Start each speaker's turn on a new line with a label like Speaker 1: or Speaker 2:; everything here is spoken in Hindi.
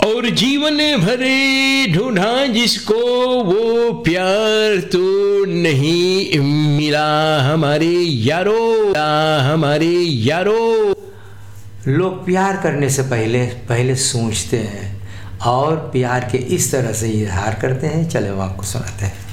Speaker 1: और जीवन भरे ढूंढा जिसको वो प्यार तो नहीं मिला हमारे यारो, हमारे यारो।
Speaker 2: लोग प्यार करने से पहले सोचते हैं और प्यार के इस तरह से इजहार करते हैं। चले हम आपको सुनाते हैं।